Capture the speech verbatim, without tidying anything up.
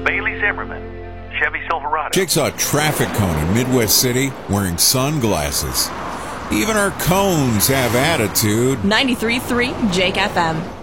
Bailey Zimmerman, Chevy Silverado. Jake saw a traffic cone in Midwest City wearing sunglasses. Even our cones have attitude. ninety-three point three Jake F M.